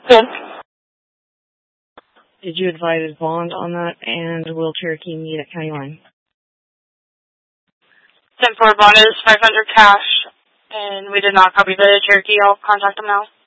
Good. Did you advise bond on that, and will Cherokee meet at county line? 10-4 bond is $500 cash, and we did not copy the Cherokee. I'll contact them now.